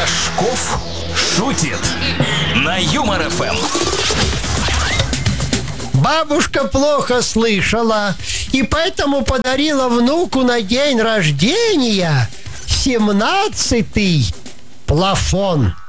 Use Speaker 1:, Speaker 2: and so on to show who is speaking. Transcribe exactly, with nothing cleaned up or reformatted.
Speaker 1: Рожков шутит на Юмор ФМ.
Speaker 2: Бабушка плохо слышала и поэтому подарила внуку на день рождения семнадцатый плафон.